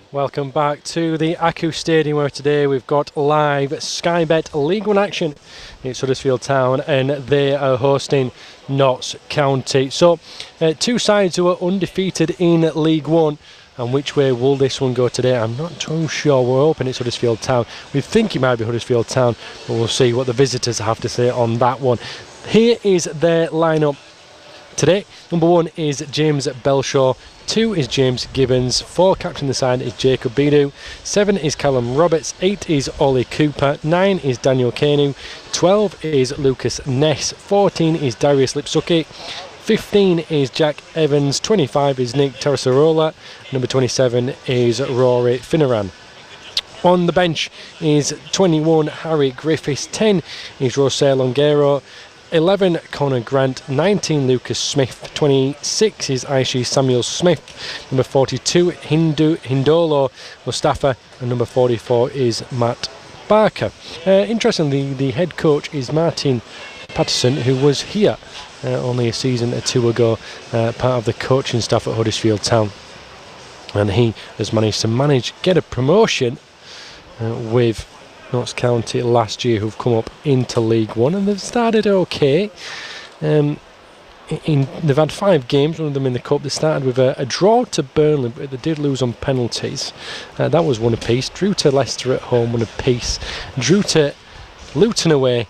Welcome back to the Aku Stadium, where today we've got live Sky Bet League One action. It's Huddersfield Town and they are hosting Notts County. So two sides who are undefeated in League One. And which way will this one go today? I'm not too sure. We're hoping it's Huddersfield Town. We think it might be Huddersfield Town, but we'll see what the visitors have to say on that one. Here is their lineup today. Number 1 is James Belshaw. 2 is James Gibbons. 4 captain the side is Jacob Bidu. 7 is Callum Roberts. 8 is Ollie Cooper. 9 is Daniel Kanu. 12 is Lucas Ness. 14 is Darius Lipsuki. 15 is Jack Evans. 25 is Nick Tarasarola. Number 27 is Rory Finneran. On the bench is 21 Harry Griffiths. 10 is Jose Longuero. 11 Connor Grant, 19 Lucas Smith, 26 is Aishi Samuel Smith, number 42 Hindolo Mustafa, and number 44 is Matt Barker. Interestingly, the head coach is Martin Patterson, who was here only a season or two ago, part of the coaching staff at Huddersfield Town, and he has managed to get a promotion with Notts County last year, who've come up into League One, and they've started okay. They've had 5 games, one of them in the Cup. They started with a draw to Burnley, but they did lose on penalties. That was 1 apiece. Drew to Leicester at home, 1 apiece. Drew to Luton away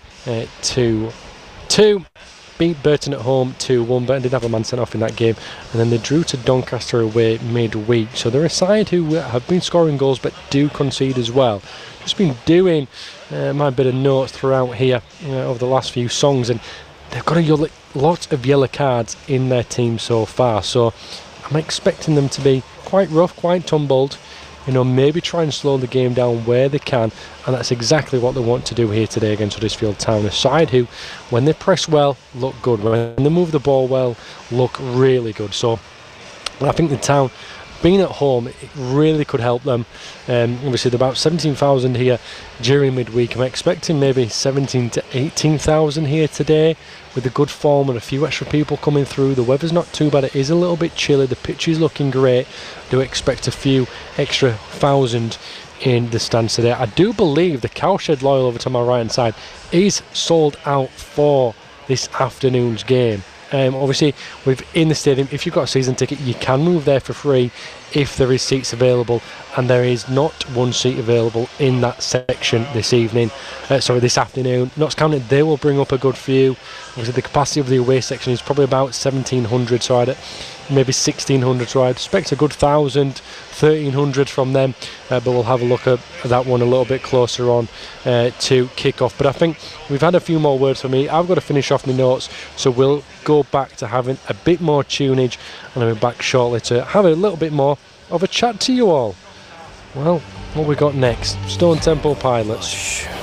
2-2. Beat Burton at home 2-1. Burton did have a man sent off in that game, and then they drew to Doncaster away midweek. So they're a side who have been scoring goals but do concede as well. Just been doing my bit of notes throughout here over the last few songs, and they've got a lot of yellow cards in their team so far. So I'm expecting them to be quite rough, quite tumbled. Maybe try and slow the game down where they can, and that's exactly what they want to do here today against Huddersfield Town, a side who, when they press well, look good. When they move the ball well, look really good. So I think the Town, being at home, it really could help them. Obviously, they're about 17,000 here during midweek. I'm expecting maybe 17 to 18,000 here today, with a good form and a few extra people coming through. The weather's not too bad. It is a little bit chilly. The pitch is looking great. I do expect a few extra thousand in the stands today. I do believe the Cowshed Loyal over to my right hand side is sold out for this afternoon's game. Obviously, within the stadium, if you've got a season ticket, you can move there for free if there is seats available, and there is not 1 seat available in that section this afternoon. Notts County, they will bring up a good few. Obviously, the capacity of the away section is probably about 1,700, so maybe 1,600, so I'd expect a good 1,000, 1,300 from them, but we'll have a look at that one a little bit closer on to kick off. But I think we've had a few more words for me. I've got to finish off my notes, so we'll go back to having a bit more tunage, and I'll be back shortly to have a little bit more of a chat to you all. Well, what we got next? Stone Temple Pilots.